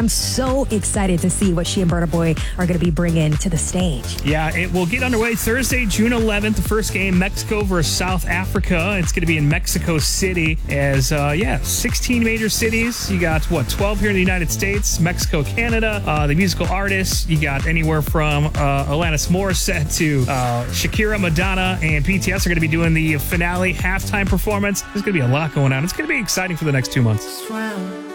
I'm so excited to see what she and Burna Boy are going to be bringing to the stage. Yeah, it will get underway Thursday, June 11th. The first game, Mexico versus South Africa. It's going to be in Mexico City. As 16 major cities. You got 12 here in the United States, Mexico, Canada. The musical artists, you got anywhere from Alanis Morissette to Shakira, Madonna, and BTS are going to be doing the finale halftime performance. There's going to be a lot going on. It's going to be exciting for the next 2 months.